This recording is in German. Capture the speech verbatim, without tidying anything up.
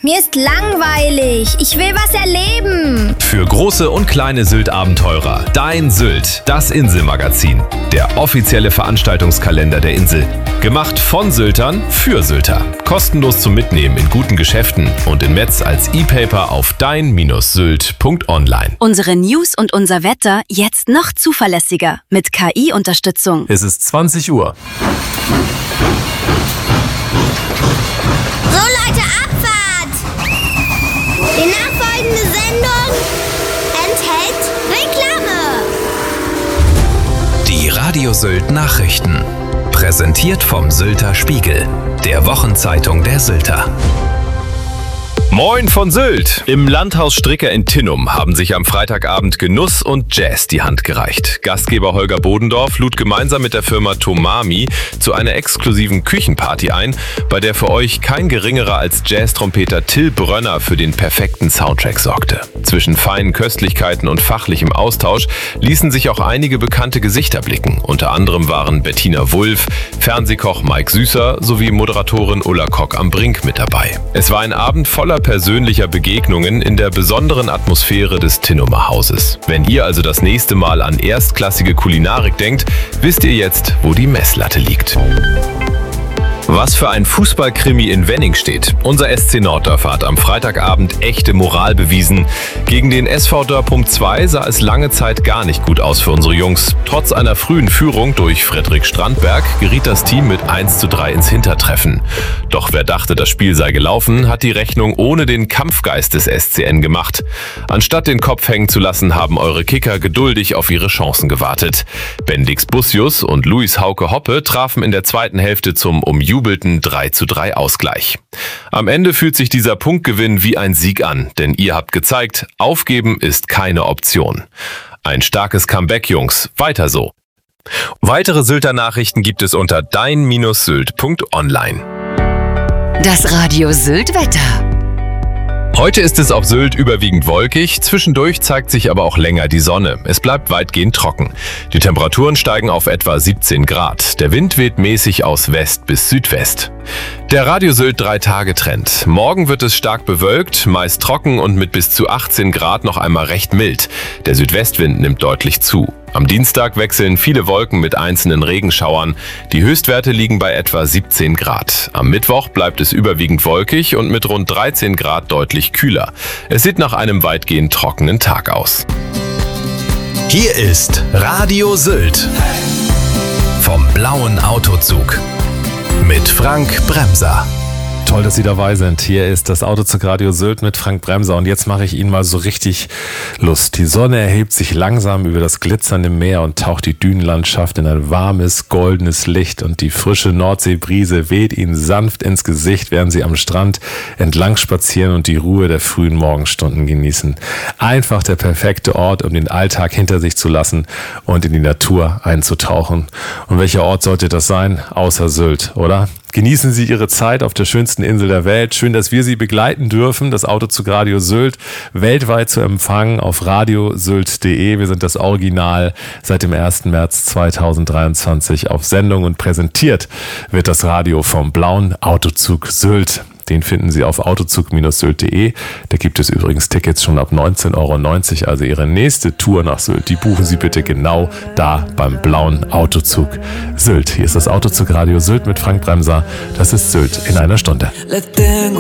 mir ist langweilig. Ich will was erleben. Für große und kleine Sylt-Abenteurer. Dein Sylt, das Inselmagazin. Der offizielle Veranstaltungskalender der Insel. Gemacht von Syltern für Sylter. Kostenlos zum Mitnehmen in guten Geschäften und in Metz als E-Paper auf dein Sylt Punkt online. Unsere News und unser Wetter jetzt noch zuverlässiger mit K I-Unterstützung. Es ist zwanzig Uhr. So Leute, Abfahrt! Die nachfolgende Sendung enthält Reklame. Die Radio Sylt Nachrichten. Präsentiert vom Sylter Spiegel, der Wochenzeitung der Sylter. Moin von Sylt! Im Landhaus Stricker in Tinnum haben sich am Freitagabend Genuss und Jazz die Hand gereicht. Gastgeber Holger Bodendorf lud gemeinsam mit der Firma Tomami zu einer exklusiven Küchenparty ein, bei der für euch kein geringerer als Jazz-Trompeter Till Brönner für den perfekten Soundtrack sorgte. Zwischen feinen Köstlichkeiten und fachlichem Austausch ließen sich auch einige bekannte Gesichter blicken. Unter anderem waren Bettina Wulff, Fernsehkoch Mike Süßer sowie Moderatorin Ulla Kock am Brink mit dabei. Es war ein Abend voller persönlicher Begegnungen in der besonderen Atmosphäre des Tinnumer Hauses. Wenn ihr also das nächste Mal an erstklassige Kulinarik denkt, wisst ihr jetzt, wo die Messlatte liegt. Was für ein Fußballkrimi in Wenning steht. Unser S C Norddorf hat am Freitagabend echte Moral bewiesen. Gegen den S V Dörpum zwei sah es lange Zeit gar nicht gut aus für unsere Jungs. Trotz einer frühen Führung durch Frederik Strandberg geriet das Team mit eins zu drei ins Hintertreffen. Doch wer dachte, das Spiel sei gelaufen, hat die Rechnung ohne den Kampfgeist des S C N gemacht. Anstatt den Kopf hängen zu lassen, haben eure Kicker geduldig auf ihre Chancen gewartet. Bendix Bussius und Luis Hauke Hoppe trafen in der zweiten Hälfte zum umjubelten drei zu drei Ausgleich. Am Ende fühlt sich dieser Punktgewinn wie ein Sieg an, denn ihr habt gezeigt, aufgeben ist keine Option. Ein starkes Comeback, Jungs. Weiter so. Weitere Sylter Nachrichten gibt es unter dein Sylt Punkt online. Das Radio Sylt Wetter. Heute ist es auf Sylt überwiegend wolkig, zwischendurch zeigt sich aber auch länger die Sonne. Es bleibt weitgehend trocken. Die Temperaturen steigen auf etwa siebzehn Grad. Der Wind weht mäßig aus West bis Südwest. Der Radio Sylt drei Tage Trend. Morgen wird es stark bewölkt, meist trocken und mit bis zu achtzehn Grad noch einmal recht mild. Der Südwestwind nimmt deutlich zu. Am Dienstag wechseln viele Wolken mit einzelnen Regenschauern. Die Höchstwerte liegen bei etwa siebzehn Grad. Am Mittwoch bleibt es überwiegend wolkig und mit rund dreizehn Grad deutlich kühler. Es sieht nach einem weitgehend trockenen Tag aus. Hier ist Radio Sylt vom blauen Autozug mit Frank Bremser. Toll, dass Sie dabei sind. Hier ist das Autozug Radio Sylt mit Frank Bremser und jetzt mache ich Ihnen mal so richtig Lust. Die Sonne erhebt sich langsam über das glitzernde Meer und taucht die Dünenlandschaft in ein warmes, goldenes Licht und die frische Nordseebrise weht Ihnen sanft ins Gesicht, während Sie am Strand entlang spazieren und die Ruhe der frühen Morgenstunden genießen. Einfach der perfekte Ort, um den Alltag hinter sich zu lassen und in die Natur einzutauchen. Und welcher Ort sollte das sein? Außer Sylt, oder? Genießen Sie Ihre Zeit auf der schönsten Insel der Welt. Schön, dass wir Sie begleiten dürfen. Das Autozug Radio Sylt weltweit zu empfangen auf radiosylt punkt de. Wir sind das Original seit dem ersten März zweitausenddreiundzwanzig auf Sendung und präsentiert wird das Radio vom blauen Autozug Sylt. Den finden Sie auf autozug Bindestrich sylt punkt de. Da gibt es übrigens Tickets schon ab neunzehn Euro neunzig. Also Ihre nächste Tour nach Sylt, die buchen Sie bitte genau da beim blauen Autozug Sylt. Hier ist das Autozug Radio Sylt mit Frank Bremser. Das ist Sylt in einer Stunde.